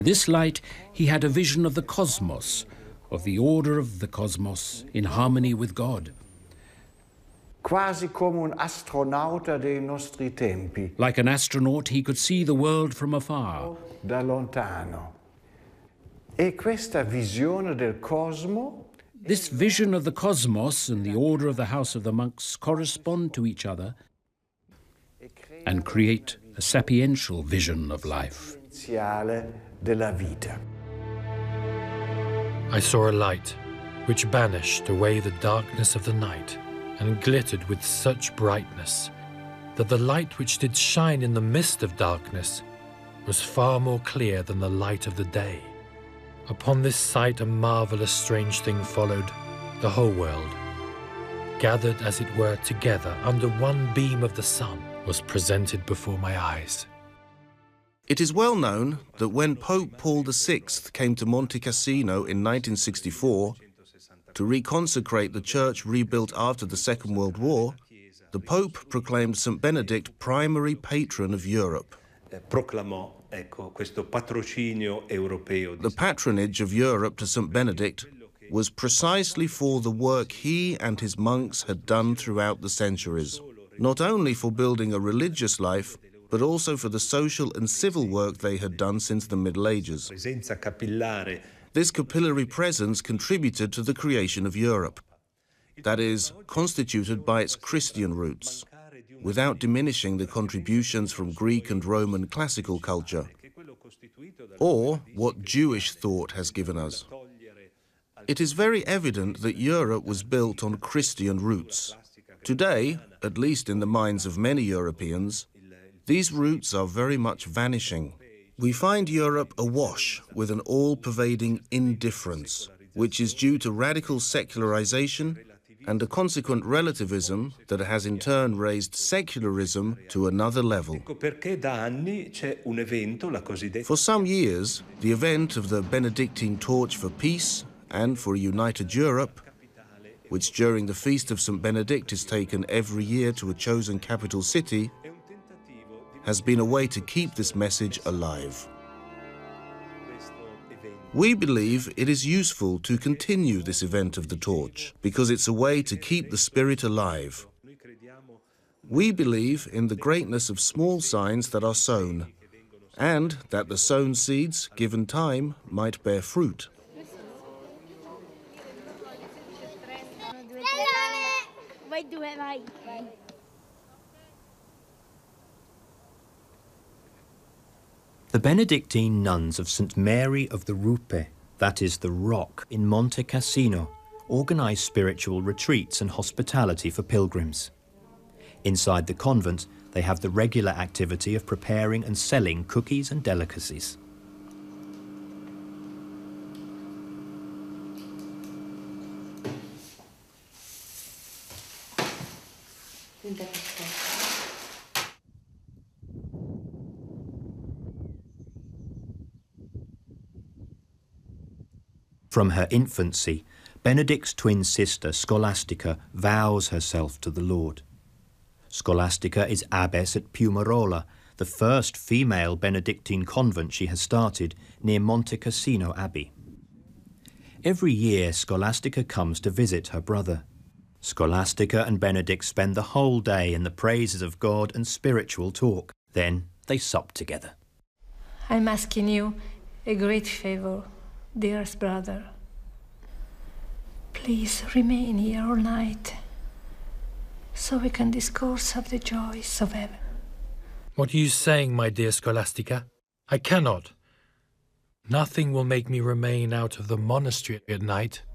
This light, he had a vision of the cosmos, of the order of the cosmos in harmony with God. Quasi come un astronauta dei nostri tempi. Like an astronaut, he could see the world from afar. Da lontano. E questa visione del cosmo. This vision of the cosmos and the order of the House of the Monks correspond to each other and create a sapiential vision of life. Della vita. I saw a light which banished away the darkness of the night and glittered with such brightness that the light which did shine in the midst of darkness was far more clear than the light of the day. Upon this sight a marvelous strange thing followed. The whole world, gathered as it were together under one beam of the sun, was presented before my eyes. It is well known that when Pope Paul VI came to Monte Cassino in 1964 to reconsecrate the church rebuilt after the Second World War, the Pope proclaimed St. Benedict primary patron of Europe. Proclamò questo patrocinio europeo. The patronage of Europe to St. Benedict was precisely for the work he and his monks had done throughout the centuries, not only for building a religious life, but also for the social and civil work they had done since the Middle Ages. This capillary presence contributed to the creation of Europe, that is, constituted by its Christian roots, without diminishing the contributions from Greek and Roman classical culture, or what Jewish thought has given us. It is very evident that Europe was built on Christian roots. Today, at least in the minds of many Europeans, these roots are very much vanishing. We find Europe awash with an all-pervading indifference, which is due to radical secularization and a consequent relativism that has in turn raised secularism to another level. For some years, the event of the Benedictine Torch for Peace and for a united Europe, which during the Feast of St. Benedict is taken every year to a chosen capital city, has been a way to keep this message alive. We believe it is useful to continue this event of the torch because it's a way to keep the spirit alive. We believe in the greatness of small signs that are sown, and that the sown seeds, given time, might bear fruit. The Benedictine nuns of St. Mary of the Rupe, that is the Rock, in Monte Cassino, organise spiritual retreats and hospitality for pilgrims. Inside the convent, they have the regular activity of preparing and selling cookies and delicacies. From her infancy, Benedict's twin sister, Scholastica, vows herself to the Lord. Scholastica is abbess at Piumarola, the first female Benedictine convent she has started near Monte Cassino Abbey. Every year, Scholastica comes to visit her brother. Scholastica and Benedict spend the whole day in the praises of God and spiritual talk. Then they sup together. I'm asking you a great favor, dearest brother. Please remain here all night, so we can discourse of the joys of heaven. What are you saying, my dear Scholastica? I cannot. Nothing will make me remain out of the monastery at night.